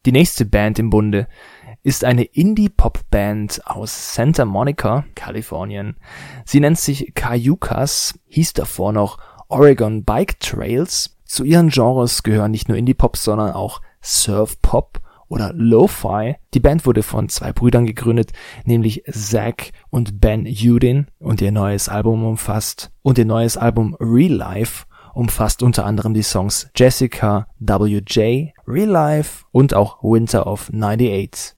Die nächste Band im Bunde ist eine Indie-Pop-Band aus Santa Monica, Kalifornien. Sie nennt sich Cayucas, hieß davor noch Oregon Bike Trails. Zu ihren Genres gehören nicht nur Indie-Pop, sondern auch Surf-Pop oder Lo-Fi. Die Band wurde von 2 Brüdern gegründet, nämlich Zach und Ben Udin, und ihr neues Album Real Life umfasst unter anderem die Songs Jessica, WJ, Real Life und auch Winter of 98.